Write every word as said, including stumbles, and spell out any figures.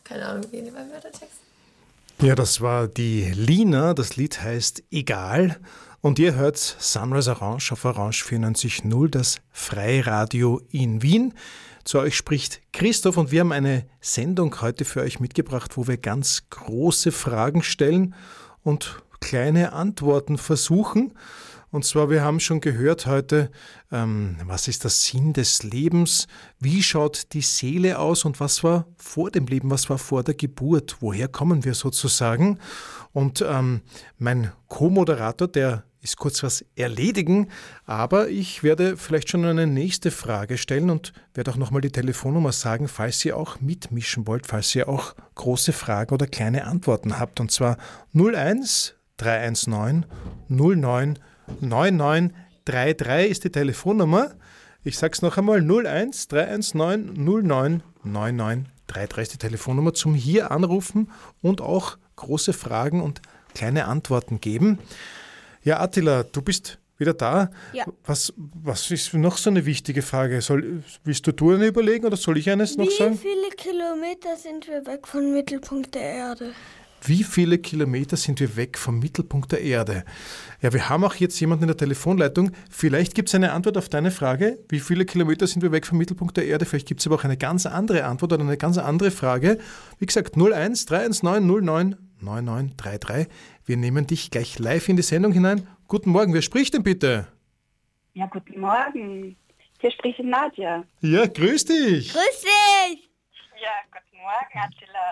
Keine Ahnung, wie war der Text? Ja, das war die Lina. Das Lied heißt Egal. Und ihr hört Sunrise Orange auf Orange vierundneunzig Komma null, das Freiradio in Wien. Zu euch spricht Christoph und wir haben eine Sendung heute für euch mitgebracht, wo wir ganz große Fragen stellen und kleine Antworten versuchen. Und zwar, wir haben schon gehört heute, ähm, was ist der Sinn des Lebens, wie schaut die Seele aus und was war vor dem Leben, was war vor der Geburt, woher kommen wir sozusagen. Und ähm, mein Co-Moderator, der ist kurz was erledigen, aber ich werde vielleicht schon eine nächste Frage stellen und werde auch nochmal die Telefonnummer sagen, falls ihr auch mitmischen wollt, falls ihr auch große Fragen oder kleine Antworten habt. Und zwar null eins drei eins neun null neun neun neun drei drei ist die Telefonnummer. Ich sage es noch einmal, null eins drei eins neun null neun neun neun drei drei ist die Telefonnummer zum hier anrufen und auch große Fragen und kleine Antworten geben. Ja, Attila, du bist wieder da. Ja. Was, was ist noch so eine wichtige Frage? Soll, willst du du eine überlegen oder soll ich eines noch Wie sagen? viele Kilometer sind wir weg vom Mittelpunkt der Erde? Wie viele Kilometer sind wir weg vom Mittelpunkt der Erde? Ja, wir haben auch jetzt jemanden in der Telefonleitung. Vielleicht gibt es eine Antwort auf deine Frage. Wie viele Kilometer sind wir weg vom Mittelpunkt der Erde? Vielleicht gibt es aber auch eine ganz andere Antwort oder eine ganz andere Frage. Wie gesagt, null eins drei eins neun null neun neun neun drei drei. Wir nehmen dich gleich live in die Sendung hinein. Guten Morgen, wer spricht denn bitte? Ja, guten Morgen. Hier spricht Nadja. Ja, grüß dich. Grüß dich! Ja, guten Morgen, Attila.